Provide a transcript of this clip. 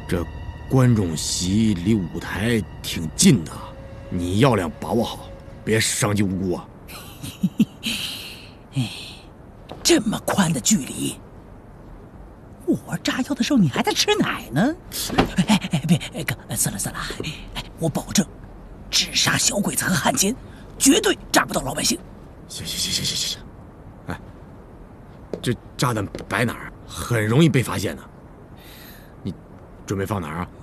这观众席离舞台挺近的，你要量把握好，别伤及无辜啊！ 这么宽的距离，我炸药的时候你还在吃奶呢？别，哥，算了，我保证，只杀小鬼子和汉奸，绝对炸不到老百姓。 行，哎，这炸弹摆哪儿，很容易被发现的。你准备放哪儿啊？